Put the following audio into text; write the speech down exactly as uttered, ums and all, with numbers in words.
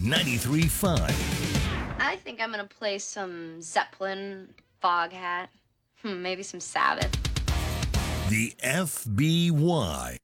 ninety-three point five. I think I'm gonna play some Zeppelin, Foghat, hmm, maybe some Sabbath. The F B Y